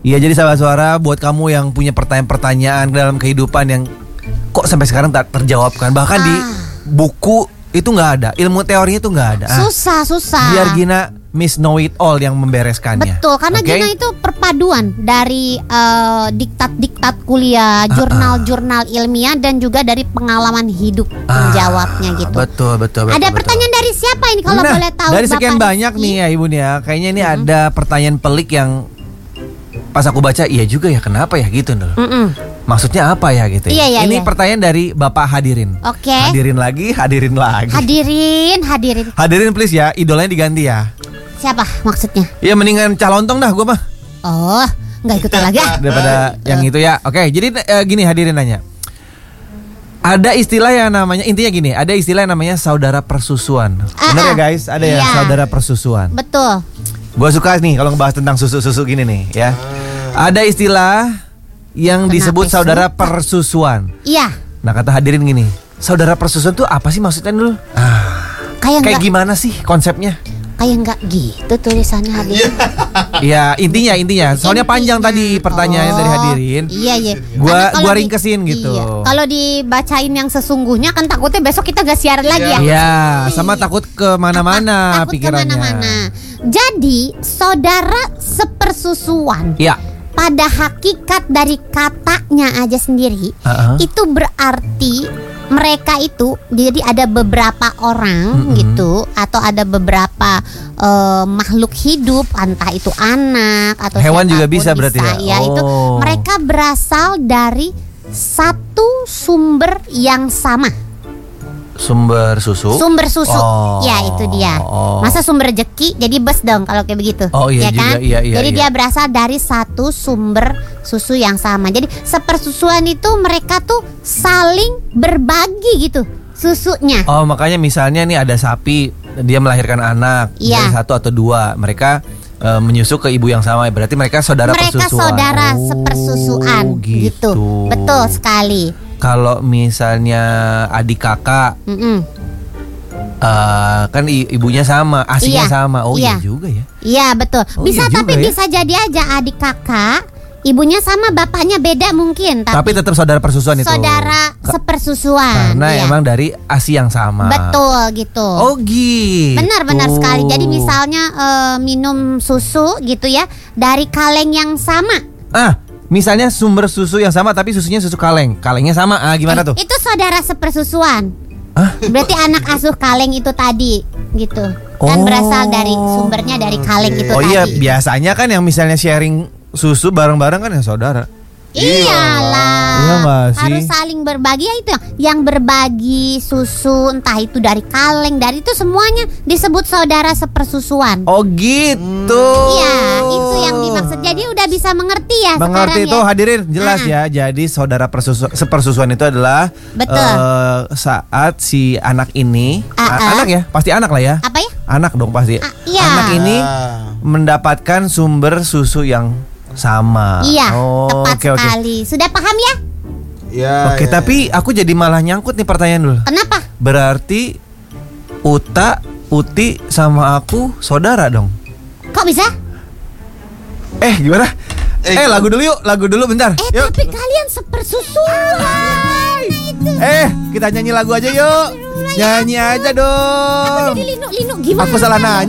Iya, jadi sahabat suara, buat kamu yang punya pertanyaan-pertanyaan dalam kehidupan yang kok sampai sekarang tak terjawabkan, bahkan di buku itu nggak ada, ilmu teorinya itu nggak ada. Susah. Biar Gina Miss Know It All yang membereskannya. Betul, karena Gina itu perpaduan dari diktat-diktat kuliah, jurnal-jurnal ilmiah dan juga dari pengalaman hidup menjawabnya gitu. Betul. Ada pertanyaan dari siapa ini kalau boleh tahu? Dari sekian banyak nih ya Ibu nih ya, kayaknya ini ada pertanyaan pelik yang pas aku baca iya juga ya, kenapa ya gitu loh. Maksudnya apa ya gitu ya. Iya, ini pertanyaan dari Bapak Hadirin. Oke. Hadirin lagi. Hadirin please ya, idolanya diganti ya. Siapa maksudnya? Ya mendingan calontong dah gue mah. Oh, nggak ikutan lagi daripada yang itu ya. Oke, jadi gini Hadirin nanya. Ada istilah yang namanya, intinya gini, ada istilah yang namanya saudara persusuan. Benar ya guys? Ada ya saudara persusuan. Betul. Gue suka nih kalau ngebahas tentang susu-susu gini nih ya. Ada istilah yang disebut saudara persusuan. Iya. Nah kata Hadirin gini, saudara persusuan tuh apa sih maksudnya dulu? Kayak gimana sih konsepnya? Kayak nggak gitu tulisannya Hadirin. Ya intinya. Soalnya panjang tadi pertanyaannya dari Hadirin. Iya. Gua ringkesin gitu. Iya. Kalau dibacain yang sesungguhnya kan takutnya besok kita gak siaran lagi ya. Iya, sama takut kemana-mana pikirannya. Kemana-mana. Jadi saudara sepersusuan. Iya. Pada hakikat dari katanya aja sendiri, itu berarti mereka itu jadi ada beberapa orang gitu, atau ada beberapa makhluk hidup, entah itu anak atau hewan juga bisa berarti ya. Itu mereka berasal dari satu sumber yang sama. Sumber susu. Ya itu dia. Masa sumber rezeki jadi bes dong kalau kayak begitu. Iya kan? Iya, jadi dia berasal dari satu sumber susu yang sama. Jadi sepersusuan itu mereka tuh saling berbagi gitu susunya. Makanya misalnya nih ada sapi, dia melahirkan anak dari satu atau dua, mereka menyusu ke ibu yang sama, berarti mereka saudara persusuan. Mereka saudara sepersusuan gitu. Betul sekali. Kalau misalnya adik kakak, kan ibunya sama, asinya sama. Iya juga ya. Iya betul. Bisa tapi bisa jadi aja adik kakak, ibunya sama, bapaknya beda mungkin. Tapi tetap saudara persusuan itu. Saudara sepersusuan. Karena emang dari asi yang sama. Betul gitu. Gitu. Benar sekali. Jadi misalnya minum susu gitu ya dari kaleng yang sama. Misalnya sumber susu yang sama tapi susunya susu kalengnya sama, gimana tuh? Itu saudara sepersusuan. Berarti anak asuh kaleng itu tadi gitu. Kan berasal dari sumbernya dari kaleng itu tadi. Iya, biasanya kan yang misalnya sharing susu bareng-bareng kan ya saudara. Iyalah. Iya gak sih? Harus saling berbagi ya, itu yang berbagi susu, entah itu dari kaleng, dari itu semuanya disebut saudara sepersusuan. Gitu. Iya, itu yang dimaksud. Jadi udah bisa mengerti ya. Mengerti itu ya? Hadirin jelas ya. Jadi saudara sepersusuan itu adalah saat si anak ini anak ya, pasti anak lah ya. Apa ya? Anak dong pasti. Iya. Anak ini mendapatkan sumber susu yang sama. Iya, tepat sekali. Sudah paham ya? Ya. Oke, tapi aku jadi malah nyangkut nih pertanyaan dulu. Kenapa? Berarti Uti sama aku saudara dong. Kok bisa? Gimana? Lagu dulu yuk, bentar. Yuk. Tapi kalian sepersusuan. Kita nyanyi lagu aja yuk. Nyanyi aja dong. Aku jadi linu-linu gimana? Aku salah nanya.